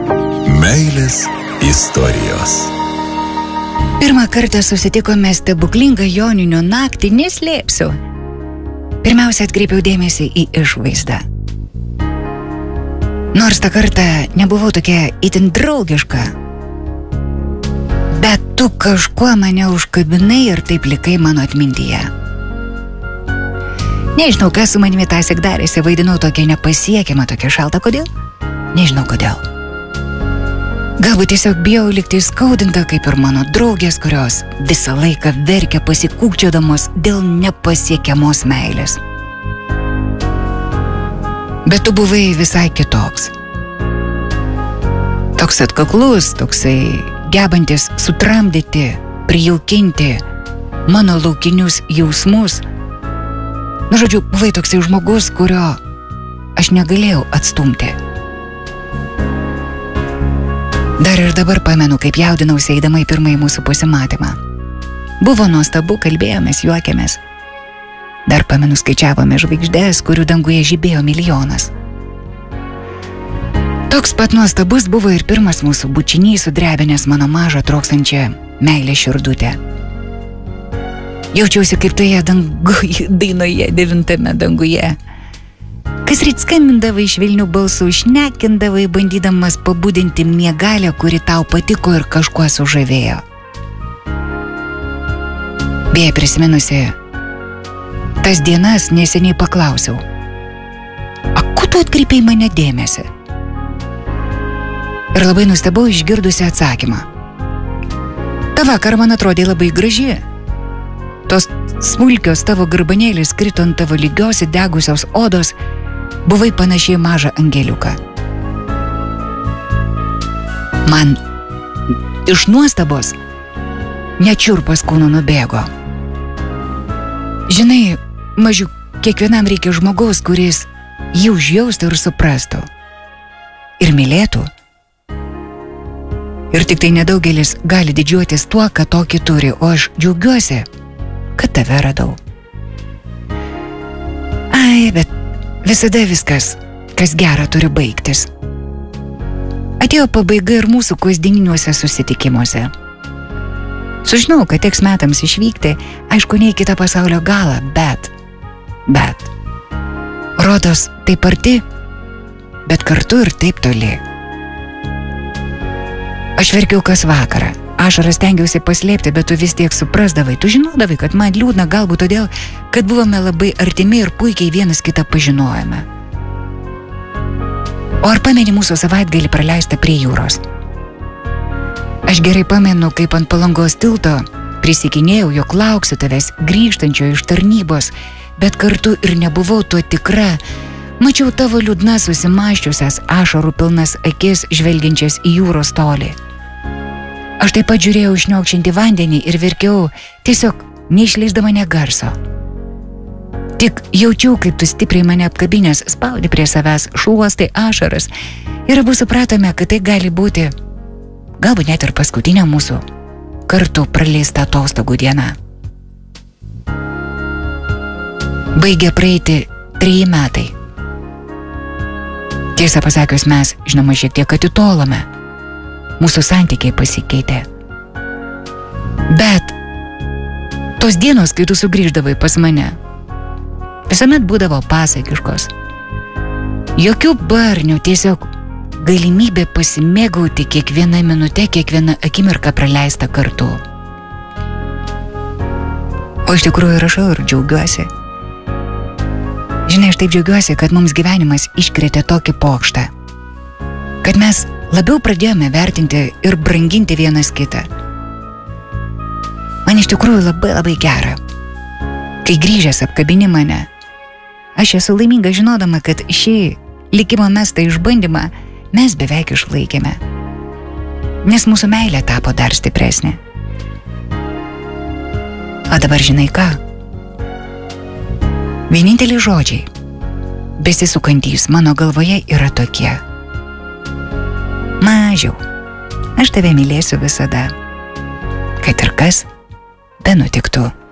Meilės istorijos. Pirmą kartą susitikome stebuklingą joninių naktį, neslėpsiu. Pirmiausia, atkreipiau dėmesį į išvaizdą. Nors tą kartą nebuvau tokia itin draugiška, bet tu kažkuo mane užkabinai ir taip likai mano atmintyje. Nežinau, kas su manimi tąsyk darėsi, vaidinau tokia nepasiekiama, tokia šalta. Kodėl? Nežinau kodėl. Galbūt tiesiog bijau likti skaudinta, kaip ir mano draugės, kurios visą laiką verkia pasikūkčiodamos dėl nepasiekiamos meilės. Bet tu buvai visai kitoks. Toks atkaklus, toksai gebantis sutramdyti, prijaukinti mano laukinius jausmus. Nu, žodžiu, buvai toksai žmogus, kurio aš negalėjau atstumti. Dar ir dabar pamenu, kaip jaudinausi eidama į pirmąjį mūsų pasimatymą. Buvo nuostabu, kalbėjomės, juokėmės. Dar pamenu, skaičiavome žvaigždės, kurių danguje žibėjo milijonas. Toks pat nuostabus buvo ir pirmas mūsų bučinys, sudrebinęs mano mažą troksančią meilę širdutę. Jaučiausi kaip toje dainoje, 9 danguje. Kasryt skambindavai švelnių balsų, šnekindavai, bandydamas pabudinti miegalę, kuri tau patiko ir kažkuo sužavėjo. Beje, prisiminusi tas dienas, neseniai paklausiau, a ko tu atkreipiai mane dėmesį? Ir labai nustebau išgirdusi atsakymą. Ta vakar man atrodė labai graži. Tos smulkios tavo garbanėlis krito ant tavo lygios įdegusios odos, buvai panašiai mažą angeliuką. Man iš nuostabos net šiurpas kūno nubėgo. Žinai, mažiuk, kiekvienam reikia žmogaus, kuris jį užjaustų ir suprastų. Ir mylėtų. Ir tik tai nedaugelis gali didžiuotis tuo, kad tokį turi, o aš džiaugiuosi, kad tave radau. Ai, bet visada viskas, kas gera, turi baigtis. Atėjo pabaiga ir mūsų kasdieniniuose susitikimuose. Sužinau, kad teks metams išvykti, aišku, ne į kitą pasaulio galą, bet rodos taip arti, bet kartu ir taip toli. Aš verkiau kas vakarą, ašaras stengiausi paslėpti, bet tu vis tiek suprasdavai, tu žinodavai, kad man liūdna galbūt todėl, kad buvome labai artimi ir puikiai vienas kitą pažinojome. O ar pameni mūsų savaitgalį praleistą prie jūros? Aš gerai pamenu, kaip ant Palangos tilto prisikinėjau, jog lauksiu tavęs grįžtančio iš tarnybos, bet kartu ir nebuvau tuo tikra. Mačiau tavo liūdnas susimaščiusias, ašarų pilnas akis žvelgiančias į jūros tolį. Aš taip pat žiūrėjau šniokščiantį vandenį ir verkiau, tiesiog neišleisdama nė garso. Tik jaučiau, kaip tu stipriai mane apkabinęs spaudi prie savęs, šluostai ašaras, ir abu supratome, kad tai gali būti galbūt net ir paskutinė mūsų kartu praleista atostogų diena. Baigė praeiti 3 metai. Tiesą pasakius, mes, žinoma, šiek tiek atitolome. Mūsų santykiai pasikeitė. Bet tos dienos, kai tu sugrįždavai pas mane, visuomet būdavo pasakiškos. Jokių barnių, tiesiog galimybė pasimėgauti kiekvieną minutę, kiekvieną akimirką praleistą kartu. O iš tikrųjų rašau ir džiaugiuosi. Žinai, aš taip džiaugiuosi, kad mums gyvenimas iškrėtė tokį pokštą. Kad mes labiau pradėjome vertinti ir branginti vienas kitą. Man iš tikrųjų labai gera. Kai grįžęs apkabini mane, aš esu laiminga žinodama, kad šį likimo mestą išbandymą mes beveik išlaikėme. Nes mūsų meilė tapo dar stipresnė. O dabar žinai ką? Vieninteliai žodžiai, besisukantys mano galvoje, yra tokie. Mažiau, aš tave mylėsiu visada, kad ir kas benutiktų.